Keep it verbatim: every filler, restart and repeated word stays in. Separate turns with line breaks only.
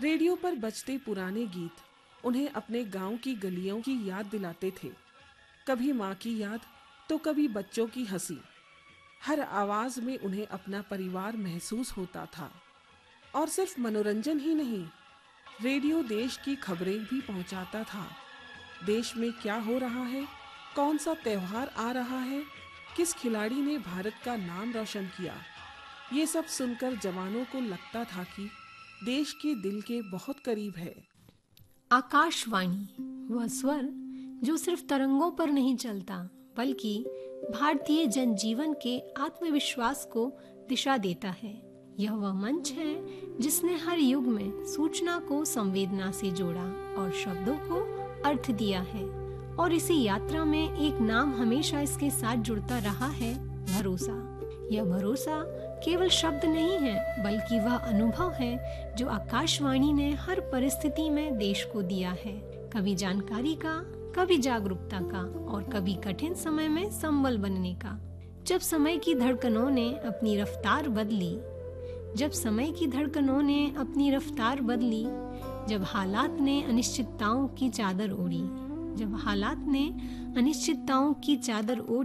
Radio पर बजते पुराने गीत उन्हें अपने गांव की गलियों की याद दिलाते थे। कभी माँ की याद तो कभी बच्चों की हंसी। हर आवाज में उन्हें अपना परिवार महसूस होता था। और सिर्फ मनोरंजन ही नहीं, रेडियो देश की खबरें भी पहुंचाता था। देश में क्या हो रहा है, कौन सा त्योहार आ रहा है, किस खिलाड़ी ने भारत का नाम रोशन किया, ये सब सुनकर जवानों को लगता था कि देश के दिल के बहुत करीब है।
आकाशवाणी, वह स्वर जो सिर्फ तरंगों पर नहीं चलता बल्कि भारतीय जनजीवन के आत्मविश्वास को दिशा देता है। यह वह मंच है जिसने हर युग में सूचना को संवेदना से जोड़ा और शब्दों को अर्थ दिया है। और इसी यात्रा में एक नाम हमेशा इसके साथ जुड़ता रहा है, भरोसा। यह भरोसा केवल शब्द नहीं है बल्कि वह अनुभव है जो आकाशवाणी ने हर परिस्थिति में देश को दिया है। कभी जानकारी का, कभी जागरूकता का और कभी कठिन समय में संबल बनने का। जब समय की धड़कनों ने अपनी रफ्तार बदली जब समय की धड़कनों ने अपनी रफ्तार बदली जब हालात ने अनिश्चितताओं की चादर ओढ़ी जब हालात ने अनिश्चितताओं की चादर ओढ़ी